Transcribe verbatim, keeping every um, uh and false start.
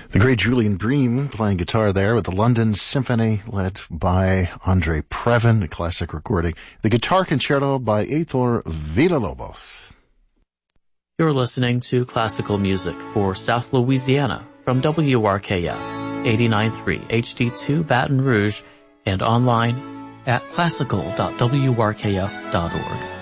The great Julian Bream playing guitar there with the London Symphony led by Andre Previn, a classic recording. The Guitar Concerto by Heitor Villa-Lobos. You're listening to classical music for South Louisiana from W R K F eighty-nine point three H D two Baton Rouge and online at classical dot w r k f dot org.